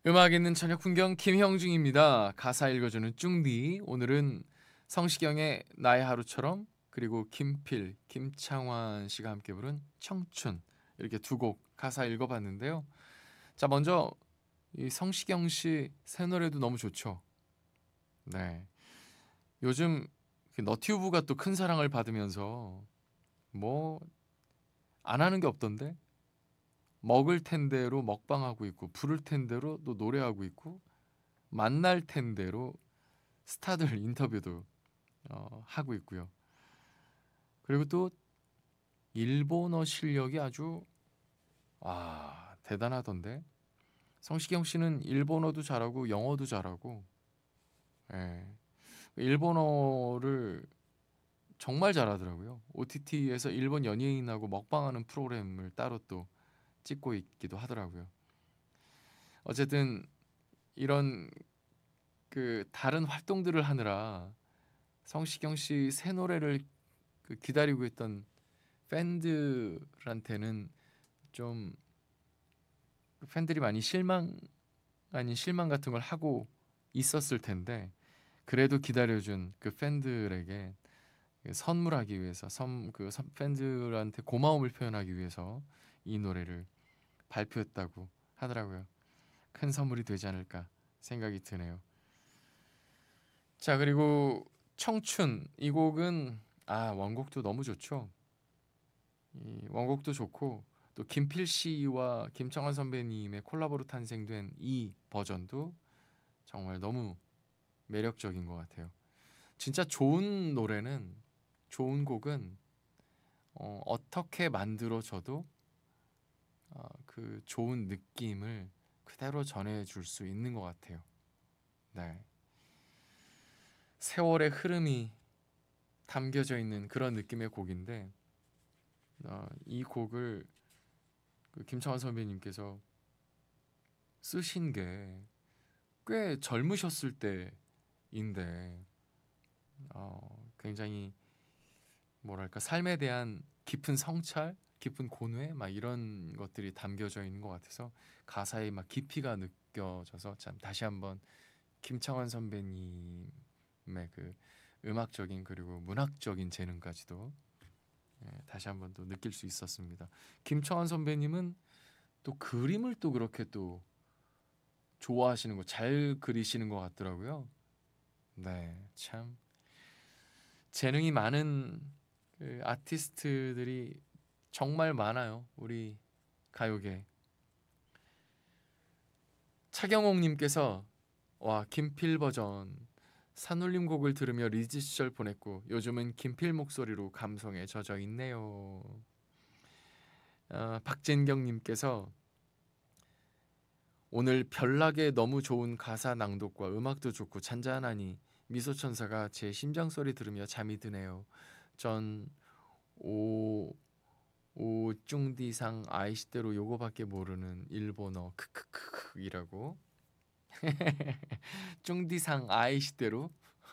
음악 있는 저녁 풍경 김형중입니다. 가사 읽어주는 쭝디. 오늘은 성시경의 나의 하루처럼, 그리고 김필, 김창완 씨가 함께 부른 청춘, 이렇게 두 곡 가사 읽어봤는데요. 자, 먼저 이 성시경 씨 새 노래도 너무 좋죠. 네, 요즘 그 너튜브가 또 큰 사랑을 받으면서 뭐 안 하는 게 없던데, 먹을 텐데로 먹방하고 있고, 부를 텐데로 또 노래하고 있고, 만날 텐데로 스타들 인터뷰도 하고 있고요. 그리고 또 일본어 실력이 아주 대단하던데. 성시경 씨는 일본어도 잘하고 영어도 잘하고, 예, 일본어를 정말 잘하더라고요. OTT에서 일본 연예인하고 먹방하는 프로그램을 따로 또 찍고 있기도 하더라고요. 어쨌든 이런 그 다른 활동들을 하느라 성시경 씨 새 노래를 기다리고 있던 팬들한테는 좀, 팬들이 많이 실망 아닌 실망 같은 걸 하고 있었을 텐데, 그래도 기다려준 그 팬들에게 선물하기 위해서, 팬들한테 고마움을 표현하기 위해서 이 노래를 발표했다고 하더라고요. 큰 선물이 되지 않을까 생각이 드네요. 자, 그리고 청춘, 이 곡은 원곡도 너무 좋죠. 이 원곡도 좋고, 또 김필 씨와 김창완 선배님의 콜라보로 탄생된 이 버전도 정말 너무 매력적인 것 같아요. 진짜 좋은 노래는, 좋은 곡은 어떻게 만들어져도 그 좋은 느낌을 그대로 전해줄 수 있는 것 같아요. 네, 세월의 흐름이 담겨져 있는 그런 느낌의 곡인데, 이 곡을 그 김창완 선배님께서 쓰신 게 꽤 젊으셨을 때인데, 굉장히 뭐랄까, 삶에 대한 깊은 성찰, 깊은 고뇌, 막 이런 것들이 담겨져 있는 것 같아서 가사에 막 깊이가 느껴져서, 참 다시 한번 김창완 선배님의 그 음악적인 그리고 문학적인 재능까지도 다시 한번 또 느낄 수 있었습니다. 김창완 선배님은 또 그림을 또 그렇게 또 좋아하시는 거, 잘 그리시는 것 같더라고요. 네, 참 재능이 많은 그 아티스트들이 정말 많아요. 우리 가요계. 차경옥님께서, 와, 김필 버전 산울림 곡을 들으며 리즈 시절 보냈고 요즘은 김필 목소리로 감성에 젖어 있네요. 박진경님께서, 오늘 별나게 너무 좋은 가사 낭독과 음악도 좋고 잔잔하니 미소천사가 제 심장 소리 들으며 잠이 드네요. 전 오, 오쭝디상 아이시대로 요거밖에 모르는 일본어 크크크크이라고. 쭝디상 아이시대로.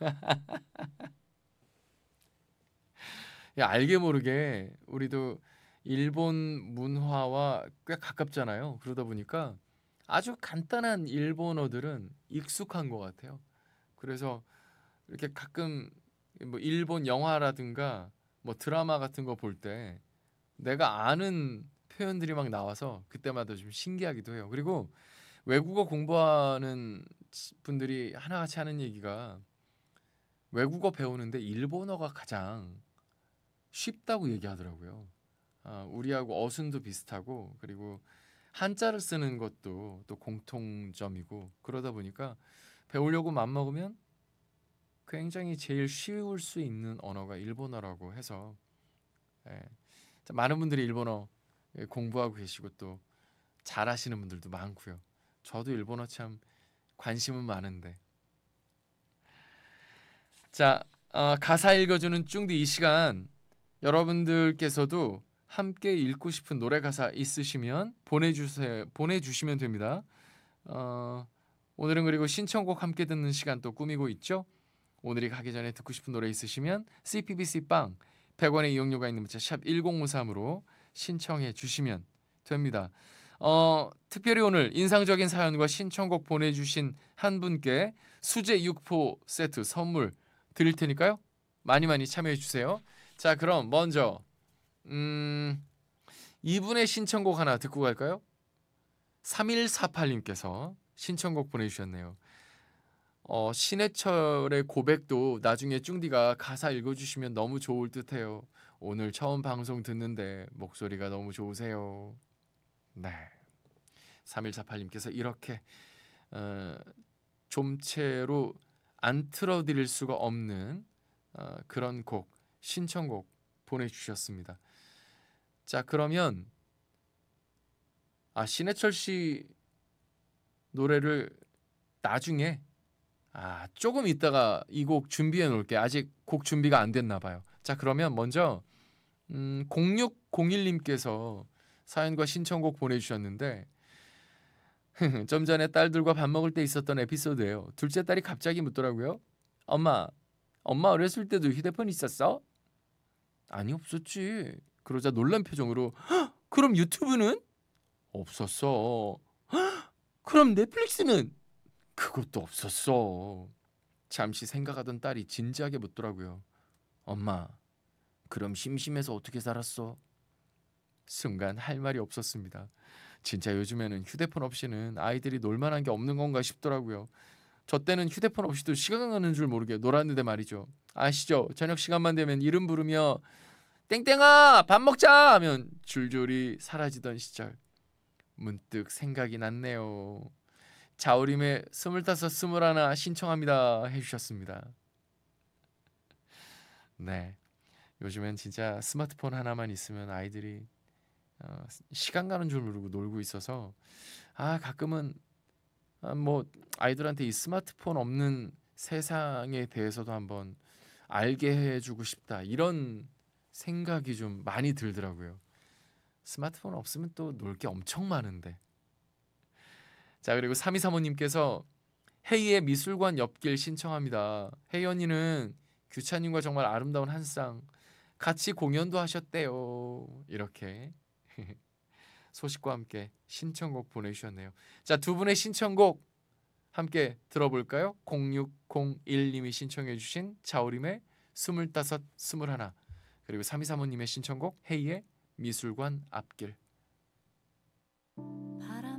야, 알게 모르게 우리도 일본 문화와 꽤 가깝잖아요. 그러다 보니까 아주 간단한 일본어들은 익숙한 것 같아요. 그래서 이렇게 가끔 뭐 일본 영화라든가 뭐 드라마 같은 거 볼 때 내가 아는 표현들이 막 나와서 그때마다 좀 신기하기도 해요. 그리고 외국어 공부하는 분들이 하나같이 하는 얘기가, 외국어 배우는데 일본어가 가장 쉽다고 얘기하더라고요. 우리하고 어순도 비슷하고, 그리고 한자를 쓰는 것도 또 공통점이고, 그러다 보니까 배우려고 맘먹으면 굉장히 제일 쉬울 수 있는 언어가 일본어라고 해서, 예, 많은 분들이 일본어 공부하고 계시고 또 잘하시는 분들도 많고요. 저도 일본어 참 관심은 많은데. 자, 가사 읽어주는 쭝디 이 시간, 여러분들께서도 함께 읽고 싶은 노래 가사 있으시면 보내주시면 됩니다. 어, 오늘은 그리고 신청곡 함께 듣는 시간 또 꾸미고 있죠. 오늘이 가기 전에 듣고 싶은 노래 있으시면 CPBC 빵 100원의 이용료가 있는 문자 샵 1053으로 신청해 주시면 됩니다. 특별히 오늘 인상적인 사연과 신청곡 보내주신 한 분께 수제 육포 세트 선물 드릴 테니까요. 많이 많이 참여해 주세요. 자, 그럼 먼저 이분의 신청곡 하나 듣고 갈까요? 3148님께서 신청곡 보내주셨네요. 신해철의 고백도 나중에 쭝디가 가사 읽어주시면 너무 좋을 듯해요. 오늘 처음 방송 듣는데 목소리가 너무 좋으세요. 네, 3148님께서 이렇게 좀채로 안 틀어드릴 수가 없는 그런 곡 신청곡 보내주셨습니다. 자, 그러면 신해철 씨 노래를 나중에 조금 있다가 이 곡 준비해 놓을게. 아직 곡 준비가 안 됐나 봐요. 자, 그러면 먼저 0601님께서 사연과 신청곡 보내주셨는데 좀 전에 딸들과 밥 먹을 때 있었던 에피소드예요. 둘째 딸이 갑자기 묻더라고요. 엄마 어렸을 때도 휴대폰 있었어? 아니, 없었지. 그러자 놀란 표정으로 그럼 유튜브는? 없었어. 그럼 넷플릭스는? 그것도 없었어. 잠시 생각하던 딸이 진지하게 묻더라고요. 엄마, 그럼 심심해서 어떻게 살았어? 순간 할 말이 없었습니다. 진짜 요즘에는 휴대폰 없이는 아이들이 놀만한 게 없는 건가 싶더라고요. 저 때는 휴대폰 없이도 시간 가는 줄 모르게 놀았는데 말이죠. 아시죠? 저녁 시간만 되면 이름 부르며 땡땡아 밥 먹자 하면 줄줄이 사라지던 시절. 문득 생각이 났네요. 자우림의 25, 21 신청합니다 해주셨습니다. 네, 요즘엔 진짜 스마트폰 하나만 있으면 아이들이 시간 가는 줄 모르고 놀고 있어서 가끔은 뭐 아이들한테 이 스마트폰 없는 세상에 대해서도 한번 알게 해주고 싶다 이런 생각이 좀 많이 들더라고요. 스마트폰 없으면 또 놀 게 엄청 많은데. 자, 그리고 3235님께서 헤이의 미술관 옆길 신청합니다. 헤이 언니는 규찬님과 정말 아름다운 한 쌍 같이 공연도 하셨대요. 이렇게 소식과 함께 신청곡 보내주셨네요. 자, 두 분의 신청곡 함께 들어볼까요? 0601님이 신청해 주신 자우림의 25, 21 그리고 3235님의 신청곡 헤이의 미술관 앞길.